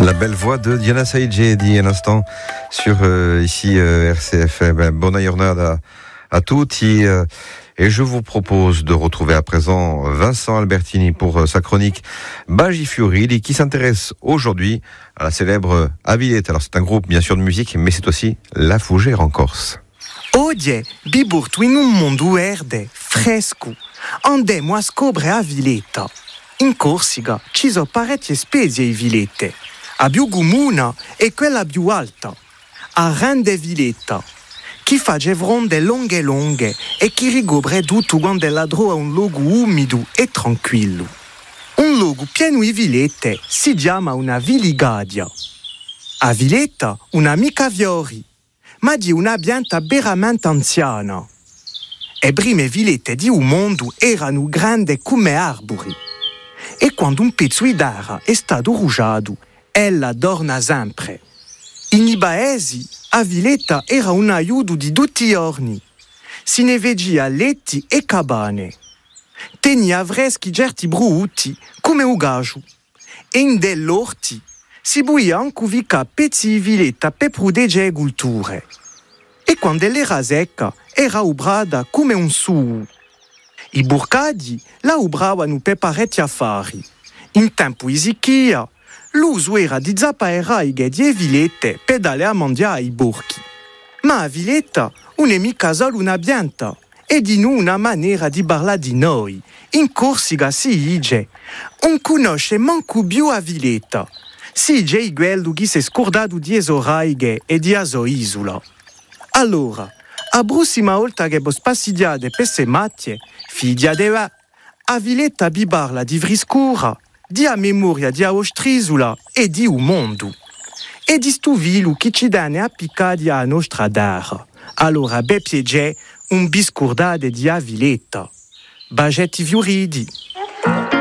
La belle voix de Diana Saïdji, dit un instant sur ici RCF. Bonne giornata à tutti. Et je vous propose de retrouver à présent Vincent Albertini pour sa chronique Bagi Fioridi, qui s'intéresse aujourd'hui à la célèbre Aviletta. Alors c'est un groupe bien sûr de musique, mais c'est aussi la fougère en Corse. Oggi biburto in un mondo verde, fresco. Andemmo a scoprire Aviletta. In Corsica ci sono parecchie specie di villette. La più comune è quella più alta, a Rende Villetta, che fa gevronde lunghe e che ricopre tutto quando ladro a un luogo umido e tranquillo. Un luogo pieno di villette si chiama una villigadia. A Villetta un'amica fiori, ma di una pianta veramente anziana. Le prime villette di un mondo erano grandi come arbori. E quando un pezzo di terra è stato rugiato, ella torna sempre. In i paesi, a Villetta era un aiuto di tutti i giorni. Si ne vedeva letti e cabane. Tenia freschi certi brutti, come un gaggio. E in dell'orti si buia anche pezzi di Villetta per proteggere le culture. E quando era secca, era ubrada come un suo. I burcadi la ubravano per parecchi affari. In tempo di sicchia, l'uso era di zappaerare di villette per dare a mangiare ai burchi. Ma a Villetta non è mica solo una pianta, è di noi una maniera di parlare di noi. In Corsica si dice, non conosce manco più a Villetta. Si dice quello che si è scordato di esoraighe e di aso isola. Allora, a prossima volta che vos passidiate per se macchie, figlia de va, a Villetta vi parla di friscura, di a memoria di a ostrisola e di un mondo. E di stu vilu che ci danno a piccati a nostra terra. Allora, be piegè un biscordade di a Villetta. Bagetti fioridi.